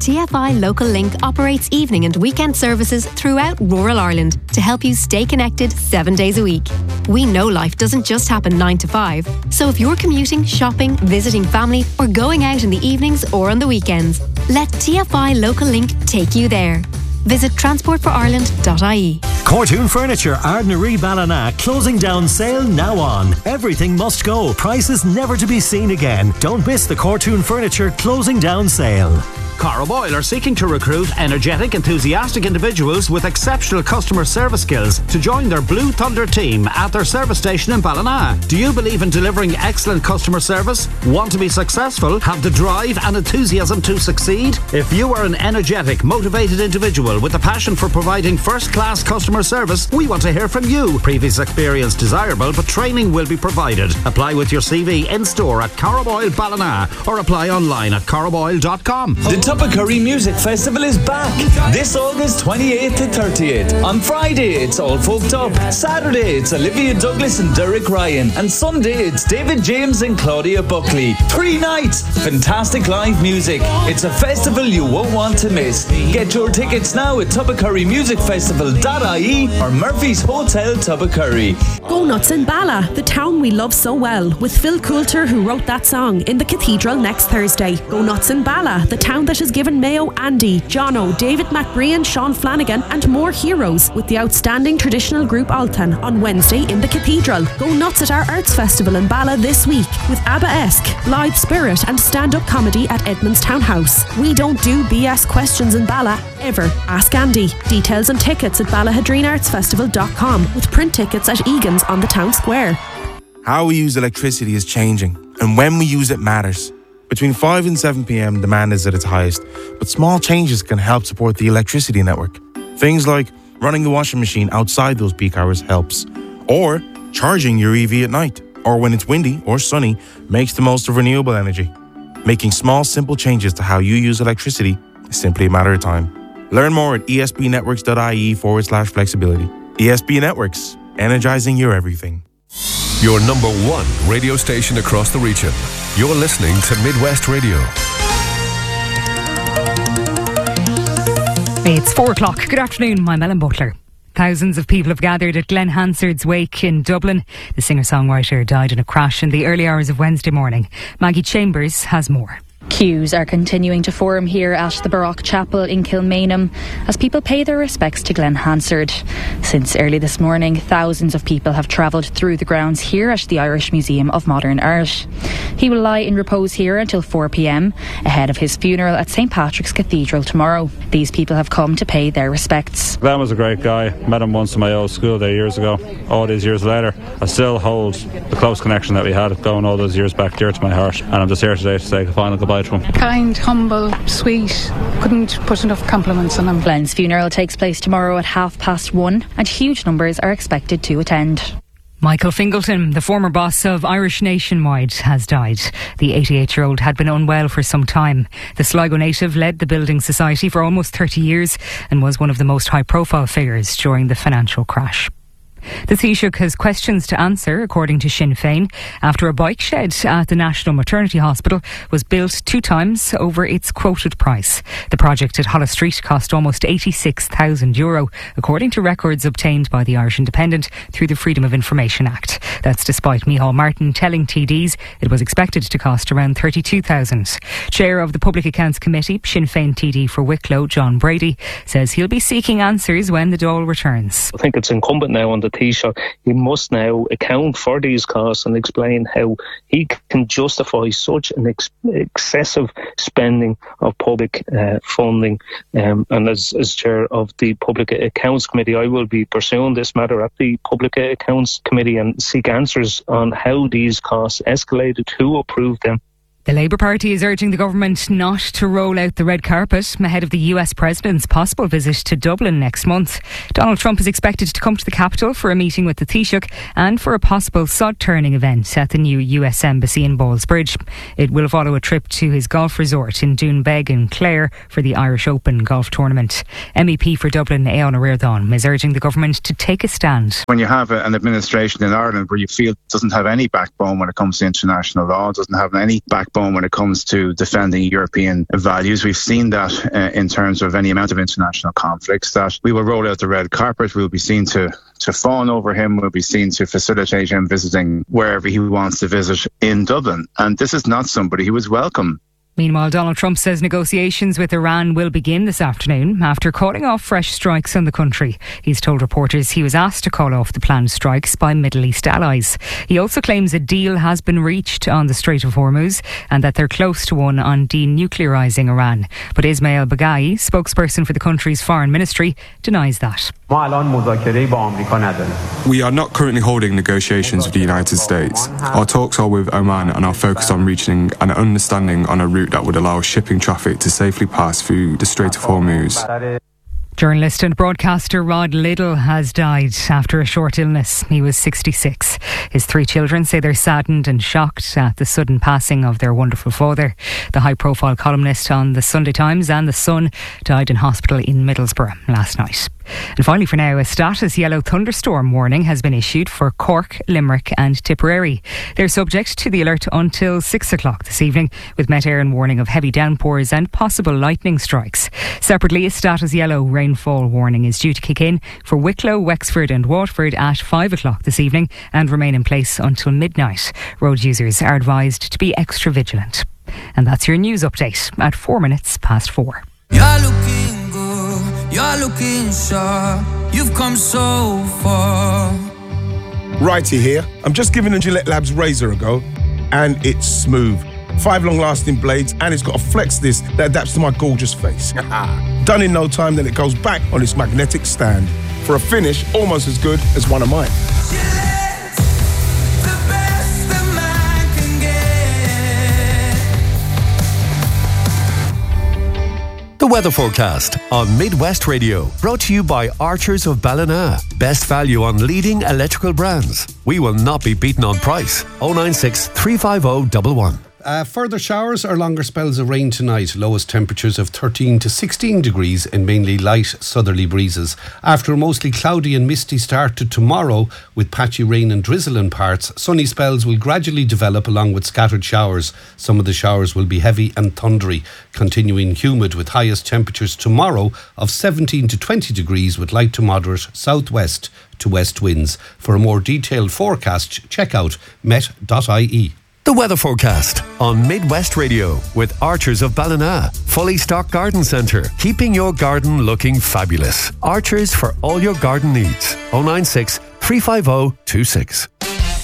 TFI Local Link operates evening and weekend services throughout rural Ireland to help you stay connected 7 days a week. We know life doesn't just happen 9 to 5, so if you're commuting, shopping, visiting family, or going out in the evenings or on the weekends, let TFI Local Link take you there. Visit transportforireland.ie. Cortoon Furniture, Ardnaree Ballina, closing down sale now on. Everything must go. Prices never to be seen again. Don't miss the Cortoon Furniture closing down sale. Carboyle are seeking to recruit energetic, enthusiastic individuals with exceptional customer service skills to join their Blue Thunder team at their service station in Ballina. Do you believe in delivering excellent customer service? Want to be successful? Have the drive and enthusiasm to succeed? If you are an energetic, motivated individual with a passion for providing first-class customer service, we want to hear from you. Previous experience desirable, but training will be provided. Apply with your CV in-store at Carboyle Ballina or apply online at carboyle.com. The Tuppacurry Music Festival is back this August 28th to 30th. On Friday it's All Folked Up, Saturday it's Olivia Douglas and Derek Ryan, and Sunday it's David James and Claudia Buckley. 3 nights, fantastic live music. It's a festival you won't want to miss. Get your tickets now at tuppacurrymusicfestival.ie or Murphy's Hotel Tuppacurry. Go Nuts in Bala, the town we love so well, with Phil Coulter, who wrote that song, in the Cathedral next Thursday. Go Nuts in Bala, the town that has given Mayo, Andy, Jono, David McBrien, Sean Flanagan and more heroes, with the outstanding traditional group Altan on Wednesday in the Cathedral. Go nuts at our Arts Festival in Bala this week with ABBA-esque, Blithe Spirit and stand-up comedy at Edmonds Town House. We don't do BS questions in Bala, ever. Ask Andy. Details and tickets at ballahadreenartsfestival.com, with print tickets at Egan's on the town square. How we use electricity is changing, and when we use it matters. Between 5 and 7 p.m, demand is at its highest, but small changes can help support the electricity network. Things like running the washing machine outside those peak hours helps, or charging your EV at night, or when it's windy or sunny, makes the most of renewable energy. Making small, simple changes to how you use electricity is simply a matter of time. Learn more at esbnetworks.ie/flexibility. ESB Networks, energizing your everything. Your number one radio station across the region. You're listening to Midwest Radio. It's 4 o'clock. Good afternoon, I'm Ellen Butler. Thousands of people have gathered at Glenn Hansard's wake in Dublin. The singer-songwriter died in a crash in the early hours of Wednesday morning. Maggie Chambers has more. Queues are continuing to form here at the Baroque Chapel in Kilmainham as people pay their respects to Glenn Hansard. Since early this morning, thousands of people have travelled through the grounds here at the Irish Museum of Modern Art. He will lie in repose here until 4 p.m, ahead of his funeral at St Patrick's Cathedral tomorrow. These people have come to pay their respects. Glenn was a great guy. Met him once in my old school day years ago. All these years later, I still hold the close connection that we had going all those years back dear to my heart. And I'm just here today to say a final goodbye to him. Kind, humble, sweet. Couldn't put enough compliments on him. Glenn's funeral takes place tomorrow at 1:30 and huge numbers are expected to attend. Michael Fingleton, the former boss of Irish Nationwide, has died. The 88-year-old had been unwell for some time. The Sligo native led the Building Society for almost 30 years and was one of the most high-profile figures during the financial crash. The Taoiseach has questions to answer, according to Sinn Féin, after a bike shed at the National Maternity Hospital was built 2 times over its quoted price. The project at Holles Street cost almost €86,000, according to records obtained by the Irish Independent through the Freedom of Information Act. That's despite Micheál Martin telling TDs it was expected to cost around €32,000. Chair of the Public Accounts Committee, Sinn Féin TD for Wicklow, John Brady, says he'll be seeking answers when the Dáil returns. I think it's incumbent now on the Taoiseach. He must now account for these costs and explain how he can justify such an excessive spending of public funding. And as chair of the Public Accounts Committee, I will be pursuing this matter at the Public Accounts Committee and seek answers on how these costs escalated, who approved them. The Labour Party is urging the government not to roll out the red carpet ahead of the US President's possible visit to Dublin next month. Donald Trump is expected to come to the capital for a meeting with the Taoiseach and for a possible sod-turning event at the new US Embassy in Ballsbridge. It will follow a trip to his golf resort in Doonbeg and Clare for the Irish Open golf tournament. MEP for Dublin, Aodhán Ó Ríordáin, is urging the government to take a stand. When you have an administration in Ireland where you feel it doesn't have any backbone when it comes to international law, doesn't have any backbone backbone when it comes to defending European values. We've seen that in terms of any amount of international conflicts, that we will roll out the red carpet. We'll be seen to fawn over him. We'll be seen to facilitate him visiting wherever he wants to visit in Dublin. And this is not somebody who is welcome. Meanwhile, Donald Trump says negotiations with Iran will begin this afternoon after calling off fresh strikes on the country. He's told reporters he was asked to call off the planned strikes by Middle East allies. He also claims a deal has been reached on the Strait of Hormuz and that they're close to one on denuclearising Iran. But Ismail Baghai, spokesperson for the country's foreign ministry, denies that. We are not currently holding negotiations with the United States. Our talks are with Oman and are focused on reaching an understanding on a route that would allow shipping traffic to safely pass through the Strait of Hormuz. Journalist and broadcaster Rod Liddle has died after a short illness. He was 66. His 3 children say they're saddened and shocked at the sudden passing of their wonderful father. The high-profile columnist on the Sunday Times and The Sun died in hospital in Middlesbrough last night. And finally for now, a status yellow thunderstorm warning has been issued for Cork, Limerick and Tipperary. They're subject to the alert until 6 o'clock this evening, with Met Éireann warning of heavy downpours and possible lightning strikes. Separately, a status yellow rainfall warning is due to kick in for Wicklow, Wexford and Waterford at 5 o'clock this evening and remain in place until midnight. Road users are advised to be extra vigilant. And that's your news update at 4 minutes past 4. You're looking good, you're looking sharp, you've come so far. Righty here. I'm just giving the Gillette Labs razor a go, and it's smooth. 5 long-lasting blades, and it's got a flex disc that adapts to my gorgeous face. Done in no time, then it goes back on its magnetic stand for a finish almost as good as one of mine. The weather forecast on Midwest Radio, brought to you by Archers of Ballina. Best value on leading electrical brands. We will not be beaten on price. 096 350 111. Further showers or longer spells of rain tonight. Lowest temperatures of 13 to 16 degrees and mainly light southerly breezes. After a mostly cloudy and misty start to tomorrow with patchy rain and drizzle in parts, sunny spells will gradually develop along with scattered showers. Some of the showers will be heavy and thundery, continuing humid with highest temperatures tomorrow of 17 to 20 degrees with light to moderate southwest to west winds. For a more detailed forecast, check out met.ie. The weather forecast on Midwest Radio with Archers of Ballina. Fully stocked garden centre, keeping your garden looking fabulous. Archers for all your garden needs. 096 350 26.